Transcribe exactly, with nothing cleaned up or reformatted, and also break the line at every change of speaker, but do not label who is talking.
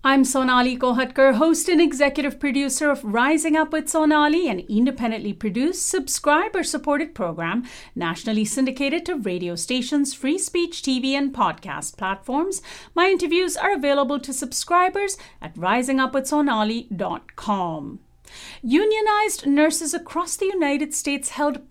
I'm Sonali Kohatkar, host and executive producer of Rising Up with Sonali, an independently produced, subscriber-supported program nationally syndicated to radio stations, free speech T V, and podcast platforms. My interviews are available to subscribers at rising up with sonali dot com. Unionized nurses across the United States held